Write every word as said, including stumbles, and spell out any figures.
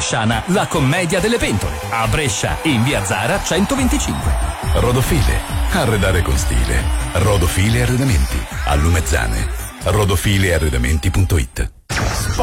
Bresciana La Commedia delle Pentole, a Brescia in via Zara centoventicinque. Rodofile, arredare con stile. Rodofile Arredamenti, a Lumezzane. rodofile arredamenti punto it.